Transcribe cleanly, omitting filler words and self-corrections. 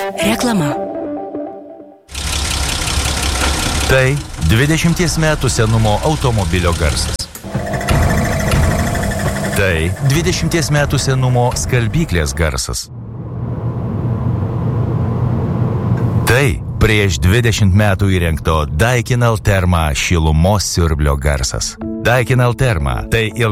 Reklama. Tai 20 metų senumo automobilio garsas. Tai 20 metų senumo skalbyklės garsas. Tai prieš 20 metų įrengto Daikin Alterma šilumos siurblio garsas. Daikin Alterma – tai